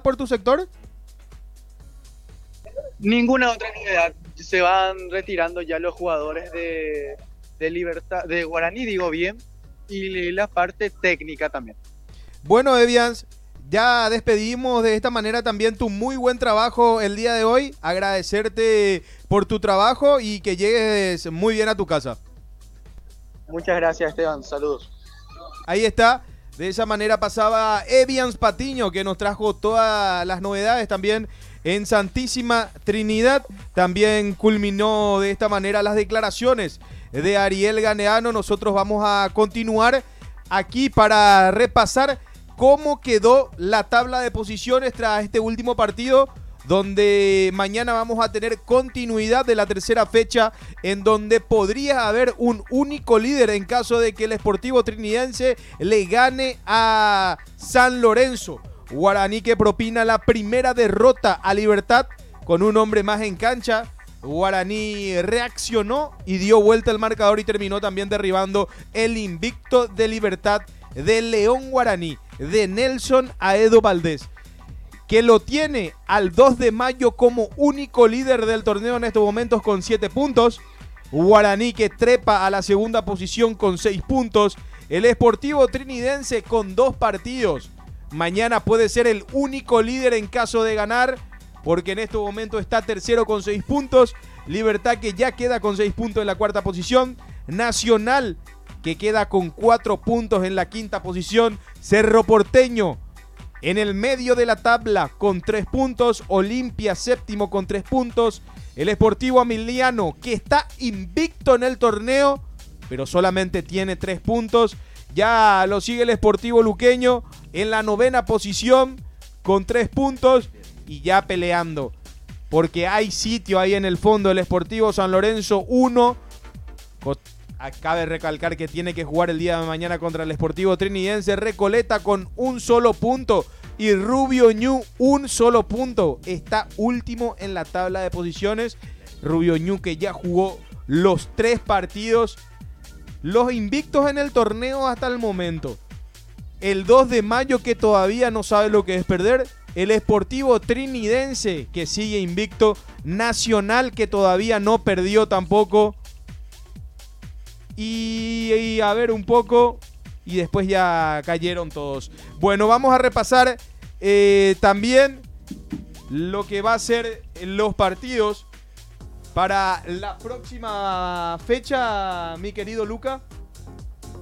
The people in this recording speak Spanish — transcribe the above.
por tu sector? Ninguna otra novedad. Se van retirando ya los jugadores de Libertad, de Guaraní, digo bien, y la parte técnica también. Bueno, Evians, ya despedimos de esta manera también tu muy buen trabajo el día de hoy. Agradecerte por tu trabajo y que llegues muy bien a tu casa. Muchas gracias, Esteban. Saludos. Ahí está. De esa manera pasaba Evians Patiño, que nos trajo todas las novedades también en Santísima Trinidad. También culminó de esta manera las declaraciones de Ariel Ganeano. Nosotros vamos a continuar aquí para repasar cómo quedó la tabla de posiciones tras este último partido, donde mañana vamos a tener continuidad de la tercera fecha, en donde podría haber un único líder en caso de que el Sportivo Trinidense le gane a San Lorenzo. Guaraní que propina la primera derrota a Libertad con un hombre más en cancha. Guaraní reaccionó y dio vuelta al marcador y terminó también derribando el invicto de Libertad de León Guaraní, de Nelson Aedo Valdés, que lo tiene al 2 de mayo como único líder del torneo en estos momentos con 7 puntos. Guaraní que trepa a la segunda posición con 6 puntos. El Sportivo Trinidense con 2 partidos. Mañana puede ser el único líder en caso de ganar, porque en este momento está tercero con 6 puntos. Libertad que ya queda con 6 puntos en la cuarta posición. Nacional que queda con 4 puntos en la quinta posición. Cerro Porteño en el medio de la tabla con 3 puntos. Olimpia séptimo con 3 puntos. El Sportivo Amiliano que está invicto en el torneo, pero solamente tiene 3 puntos. Ya lo sigue el Sportivo Luqueño en la novena posición con 3 puntos y ya peleando, porque hay sitio ahí en el fondo. El Sportivo San Lorenzo 1. Cabe recalcar que tiene que jugar el día de mañana contra el Sportivo Trinidense. Recoleta con un solo punto y Rubio Ñu un solo punto. Está último en la tabla de posiciones. Rubio Ñu que ya jugó los 3 partidos. Los invictos en el torneo hasta el momento. El 2 de mayo que todavía no sabe lo que es perder. El Sportivo Trinidense que sigue invicto. Nacional que todavía no perdió tampoco. Y a ver un poco. Y después ya cayeron todos. Bueno, vamos a repasar también lo que va a ser los partidos para la próxima fecha, mi querido Luca.